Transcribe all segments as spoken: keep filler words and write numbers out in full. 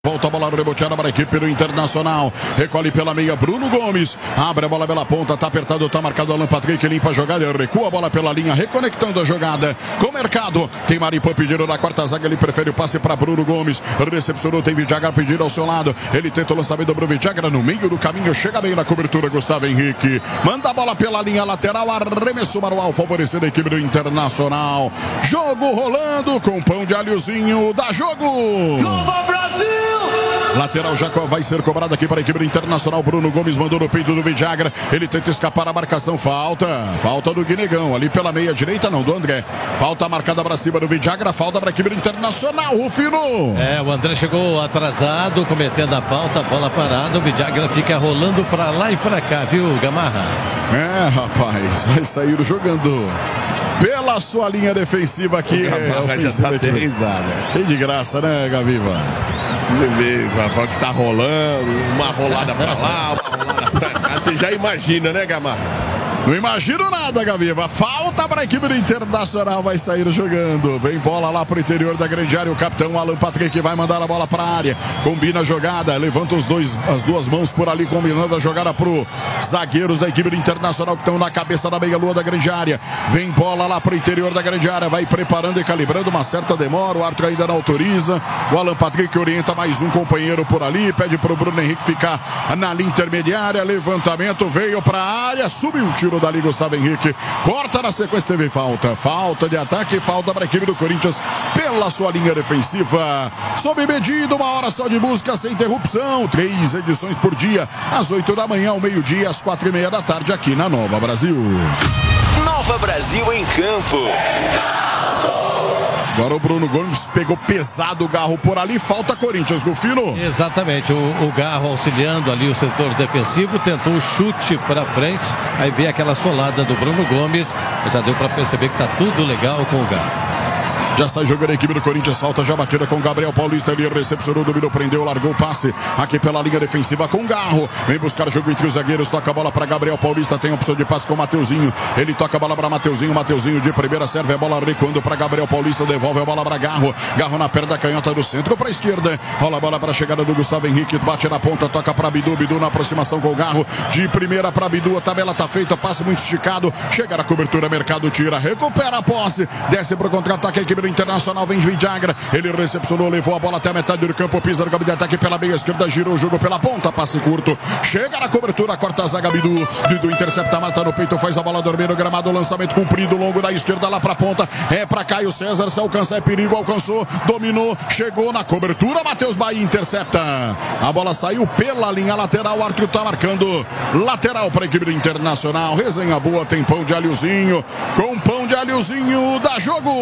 Volta a bola reboteada para a equipe do Internacional. Recolhe pela meia Bruno Gomes. Abre a bola pela ponta. Tá apertado, tá marcado Alan Patrick. Limpa a jogada. Recua a bola pela linha. Reconectando a jogada com o Mercado. Tem Maripan pedindo na quarta zaga. Ele prefere o passe para Bruno Gomes. Recepcionou. Tem Vidagra pedindo ao seu lado. Ele tenta o lançamento do Vidagra no meio do caminho. Chega bem na cobertura. Gustavo Henrique. Manda a bola pela linha lateral. Arremesso manual favorecendo a equipe do Internacional. Jogo rolando com pão de alhozinho. Dá jogo. Nova Brasil! Lateral já vai ser cobrado aqui para a equipe do Internacional. Bruno Gomes mandou no peito do Vidagra. Ele tenta escapar a marcação. Falta. Falta do Guinegão. Ali pela meia direita, não, do André. Falta marcada para cima do Vidagra. Falta para a equipe do Internacional. Rufino. É, o André chegou atrasado, cometendo a falta. Bola parada. O Vidagra fica rolando para lá e para cá, viu, Gamarra? É, rapaz. Vai sair jogando pela sua linha defensiva aqui. O é já tá aterrizado. Cheio de graça, né, Gaviva? O que tá rolando, uma rolada pra lá, uma rolada pra cá. Você já imagina, né, Gamarra? Não imagino nada, Gaviva. Falta para a equipe do Internacional. Vai sair jogando. Vem bola lá pro interior da grande área. O capitão Alan Patrick vai mandar a bola para a área. Combina a jogada. Levanta os dois, as duas mãos por ali, combinando a jogada pro zagueiros da equipe do Internacional que estão na cabeça da meia-lua da grande área. Vem bola lá pro interior da grande área. Vai preparando e calibrando. Uma certa demora. O árbitro ainda não autoriza. O Alan Patrick orienta mais um companheiro por ali. Pede pro Bruno Henrique ficar na linha intermediária. Levantamento. Veio para a área. Subiu o tiro dali, Gustavo Henrique. Corta na sequência, teve falta. Falta de ataque, falta para a equipe do Corinthians pela sua linha defensiva. Sob medida, uma hora só de música sem interrupção. Três edições por dia, às oito da manhã, ao meio-dia, às quatro e meia da tarde, aqui na Nova Brasil. Nova Brasil em campo. Agora o Bruno Gomes pegou pesado o Garro por ali. Falta Corinthians, Rufino. Exatamente, o, o Garro auxiliando ali o setor defensivo, tentou o chute para frente, aí veio aquela solada do Bruno Gomes, mas já deu para perceber que tá tudo legal com o Garro. Já sai jogando a equipe do Corinthians, falta já batida com Gabriel Paulista, ele recepcionou, dominou, prendeu, largou o passe aqui pela linha defensiva com Garro, vem buscar jogo entre os zagueiros, toca a bola para Gabriel Paulista, tem opção de passe com o Mateuzinho, ele toca a bola para Mateuzinho, Mateuzinho de primeira serve a bola recuando para Gabriel Paulista, devolve a bola para Garro, Garro na perna canhota do centro para a esquerda, rola a bola para a chegada do Gustavo Henrique, bate na ponta, toca para Bidu, Bidu na aproximação com o Garro, de primeira para Bidu, a tabela tá feita, passe muito esticado, chega na cobertura, Mercado tira, recupera a posse, desce para o contra-ataque a equipe do Internacional, vem Vidagra, ele recepcionou, levou a bola até a metade do campo, pisa no campo de ataque pela meia esquerda, girou o jogo pela ponta, passe curto, chega na cobertura, corta a zaga, Bidu, Bidu intercepta, mata no peito, faz a bola dormir no gramado, lançamento comprido, longo da esquerda lá pra ponta, é pra Caio César, se alcançar é perigo, alcançou, dominou, chegou na cobertura, Matheus Bahia intercepta, a bola saiu pela linha lateral, o árbitro tá marcando lateral para a equipe do Internacional, resenha boa, tem pão de alhozinho, com pão de alhozinho, dá jogo!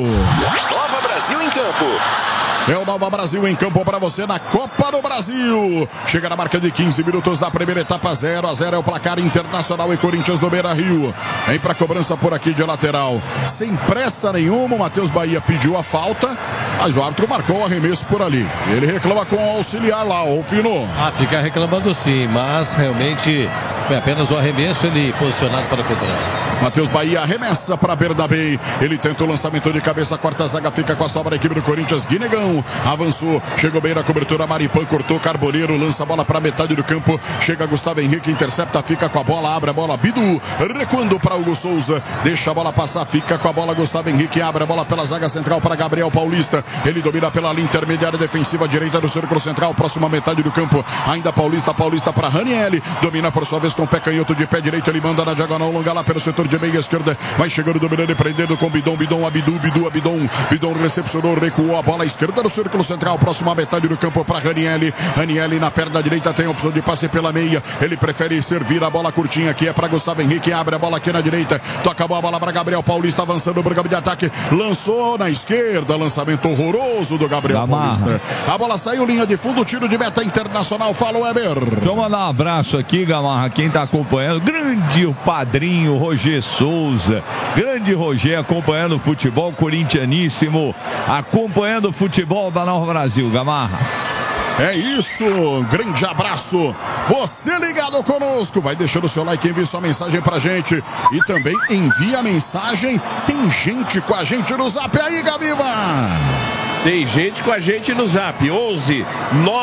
Nova Brasil em campo. É o Nova Brasil em campo para você na Copa do Brasil. Chega na marca de quinze minutos da primeira etapa, zero a zero é o placar. Internacional e Corinthians no Beira-Rio. Vem para cobrança por aqui de lateral. Sem pressa nenhuma, o Matheus Bahia pediu a falta, mas o árbitro marcou o arremesso por ali. Ele reclama com o auxiliar lá, o Fino. Ah, fica reclamando sim, mas realmente foi apenas o arremesso, ele posicionado para a cobrança. Matheus Bahia arremessa para Bernabei. Ele tenta o lançamento de cabeça, quarta zaga fica com a sobra da equipe do Corinthians. Guinegão avançou, chegou bem na cobertura, Maripan cortou, Carboneiro lança a bola para metade do campo, chega Gustavo Henrique, intercepta, fica com a bola, abre a bola, Bidu, recuando para Hugo Souza, deixa a bola passar, fica com a bola, Gustavo Henrique, abre a bola pela zaga central para Gabriel Paulista, ele domina pela linha intermediária defensiva, direita do círculo central, próxima metade do campo, ainda Paulista, Paulista para Ranielli, domina por sua vez com o pé canhoto de pé direito, ele manda na diagonal longa lá pelo setor de meia esquerda, vai chegando, dominando e prendendo com Bidon, Bidon, Abidu, Bidu, Abidon, Bidon recepcionou, recuou a bola à esquerda do círculo central, próxima metade do campo para Ranielli, Ranielli na perna direita tem opção de passe pela meia, ele prefere servir a bola curtinha aqui, é para Gustavo Henrique, abre a bola aqui na direita, toca a bola para Gabriel Paulista, avançando para o campo de ataque, lançou na esquerda, lançamento horroroso do Gabriel Gamarra. Paulista, a bola saiu, linha de fundo, tiro de meta Internacional, fala o Weber. Deixa eu mandar um abraço aqui, Gamarra, quem tá acompanhando, grande o padrinho Roger Souza, grande Roger acompanhando o futebol corintianíssimo, acompanhando o futebol da Nova Brasil, Gamarra. É isso, um grande abraço. Você ligado conosco, vai deixando o seu like, envie sua mensagem pra gente. E também envia a mensagem. Tem gente com a gente no zap aí, Gaviva. Tem gente com a gente no zap. onze nove